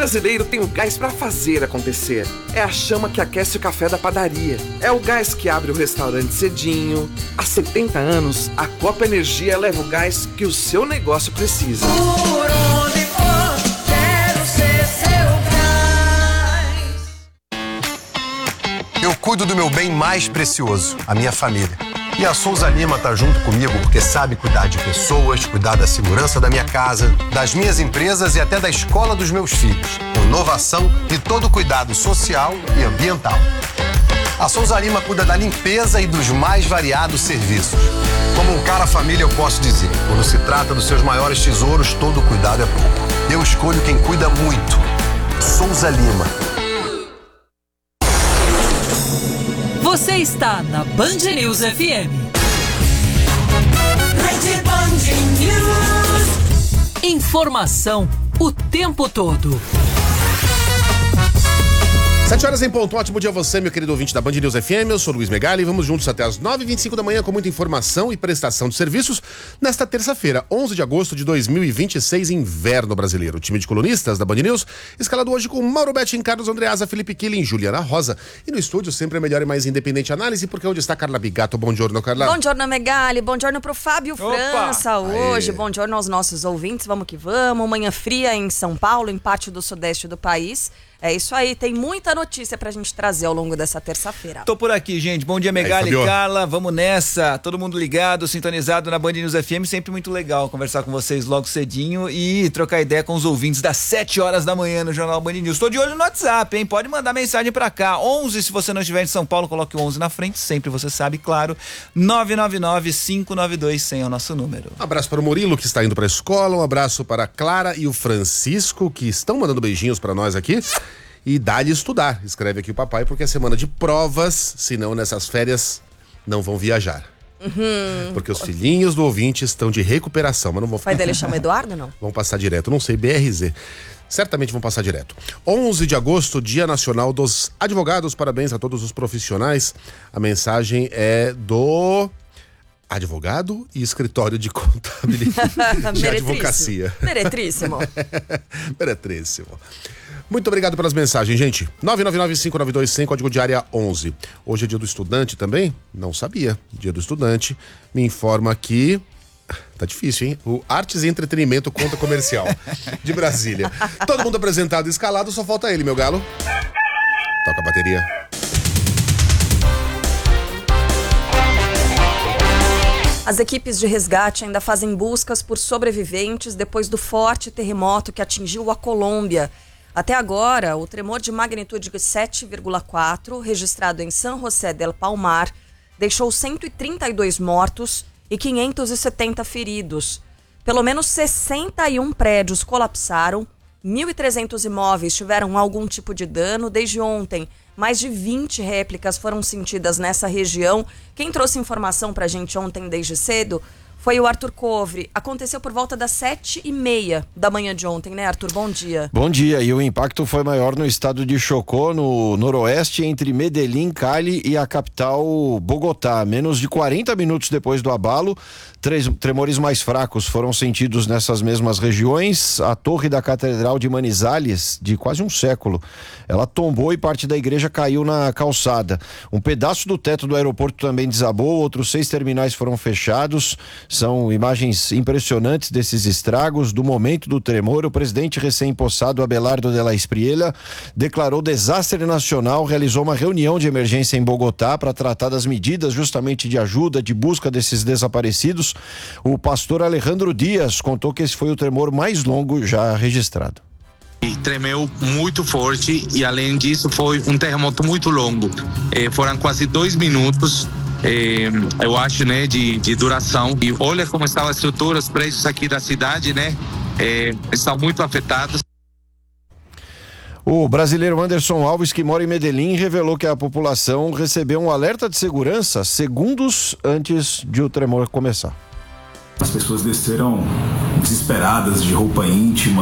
brasileiro tem o gás pra fazer acontecer. É a chama que aquece o café da padaria. É o gás que abre o restaurante cedinho. Há 70 anos, a Copa Energia leva o gás que o seu negócio precisa. Por onde for, quero ser seu gás. Eu cuido do meu bem mais precioso, a minha família. E a Souza Lima tá junto comigo porque sabe cuidar de pessoas, cuidar da segurança da minha casa, das minhas empresas e até da escola dos meus filhos. Com inovação e todo cuidado social e ambiental. A Souza Lima cuida da limpeza e dos mais variados serviços. Como um cara família, eu posso dizer, quando se trata dos seus maiores tesouros, todo cuidado é pouco. Eu escolho quem cuida muito. Souza Lima. Você está na Band News FM. Rede Band News. Informação o tempo todo. 7 horas em ponto. Ótimo dia a você, meu querido ouvinte da Band News FM. Eu sou Luiz Megali. Vamos juntos até as 9h25 da manhã com muita informação e prestação de serviços nesta terça-feira, 11 de agosto de 2026, inverno brasileiro. O time de colunistas da Band News, escalado hoje com Mauro Betting, Carlos Andreasa, Felipe Killing, Juliana Rosa. E no estúdio, sempre a melhor e mais independente análise, porque onde está Carla Bigato. Bom giorno, Carla. Bom giorno, Megali. Bom giorno pro Fábio França hoje. Aê. Bom giorno aos nossos ouvintes. Vamos que vamos. Manhã fria em São Paulo, em parte do sudeste do país. É isso aí, tem muita notícia pra gente trazer ao longo dessa terça-feira. Tô por aqui, gente. Bom dia, Megali e Carla. Vamos nessa. Todo mundo ligado, sintonizado na Band News FM. Sempre muito legal conversar com vocês logo cedinho e trocar ideia com os ouvintes das 7 horas da manhã no Jornal Band News. Tô de olho no WhatsApp, hein? Pode mandar mensagem pra cá. 11, se você não estiver em São Paulo, coloque o 11 na frente. Sempre você sabe, claro. 999-592-100 é o nosso número. Um abraço para o Murilo, que está indo para a escola. Um abraço para a Clara e o Francisco, que estão mandando beijinhos para nós aqui. E dá-lhe estudar, escreve aqui o papai, porque é semana de provas, senão nessas férias não vão viajar. Porque os filhinhos do ouvinte estão de recuperação, mas não vão ficar. O pai dele chama Eduardo, não? Vão passar direto, não sei, BRZ. Certamente vão passar direto. 11 de agosto, Dia Nacional dos Advogados. Parabéns a todos os profissionais. A mensagem é do advogado e escritório de contabilidade de advocacia. Meretríssimo. Meretríssimo. Muito obrigado pelas mensagens, gente. 999-592-100, código de área 11. Hoje é dia do estudante também? Não sabia. Dia do estudante. Me informa que... Tá difícil, hein? O Artes e Entretenimento Conta Comercial de Brasília. Todo mundo apresentado e escalado, só falta ele, meu galo. Toca a bateria. As equipes de resgate ainda fazem buscas por sobreviventes depois do forte terremoto que atingiu a Colômbia. Até agora, o tremor de magnitude 7,4, registrado em San José del Palmar, deixou 132 mortos e 570 feridos. Pelo menos 61 prédios colapsaram, 1.300 imóveis tiveram algum tipo de dano. Desde ontem, mais de 20 réplicas foram sentidas nessa região. Quem trouxe informação pra gente ontem desde cedo foi o Arthur Covre. Aconteceu por volta das 7h30 da manhã de ontem, né, Arthur? Bom dia. Bom dia. E o impacto foi maior no estado de Chocó, no noroeste, entre Medellín, Cali e a capital Bogotá. Menos de 40 minutos depois do abalo, tremores mais fracos foram sentidos nessas mesmas regiões. A torre da Catedral de Manizales, de quase um século, ela tombou e parte da igreja caiu na calçada. Um pedaço do teto do aeroporto também desabou, outros 6 terminais foram fechados. São imagens impressionantes desses estragos. Do momento do tremor, o presidente recém-possado Abelardo de la Espriella declarou desastre nacional, realizou uma reunião de emergência em Bogotá para tratar das medidas justamente de ajuda, de busca desses desaparecidos. O pastor Alejandro Dias contou que esse foi o tremor mais longo já registrado. E tremeu muito forte e, além disso, foi um terremoto muito longo. Foram quase 2 minutos, eu acho, né, de duração. E olha como estão as estruturas, os prédios aqui da cidade, né, estão muito afetados. O brasileiro Anderson Alves, que mora em Medellín, revelou que a população recebeu um alerta de segurança segundos antes de o tremor começar. As pessoas desceram desesperadas, de roupa íntima.